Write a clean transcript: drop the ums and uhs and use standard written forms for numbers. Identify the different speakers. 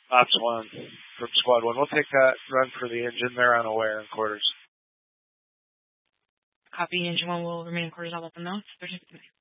Speaker 1: Ops 1 from Squad 1. We'll take that run for the engine. They're unaware in quarters.
Speaker 2: Copy. Engine 1 will remain in quarters. I'll let them know. It's 30 minutes.